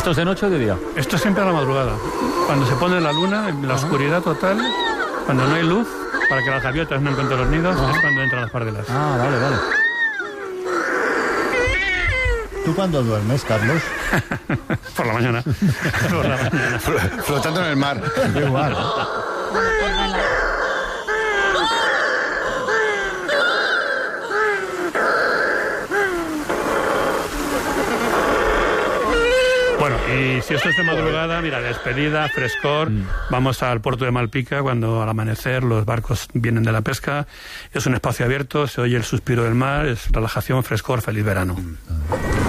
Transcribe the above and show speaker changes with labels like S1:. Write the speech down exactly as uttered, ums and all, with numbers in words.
S1: ¿Esto es de noche o de día?
S2: Esto es siempre a la madrugada. Cuando se pone la luna, en la Ajá. oscuridad total, cuando no hay luz, para que las gaviotas no encuentren los nidos, Ajá. es cuando entran las pardelas.
S1: Ah, vale, vale.
S3: ¿Tú cuándo duermes, Carlos?
S2: Por la mañana. Por la mañana.
S4: Flotando en el mar.
S3: Igual.
S2: Bueno, y si esto es de madrugada, mira, despedida, frescor, mm. vamos al puerto de Malpica cuando al amanecer los barcos vienen de la pesca, es un espacio abierto, se oye el suspiro del mar, es relajación, frescor, feliz verano. Mm.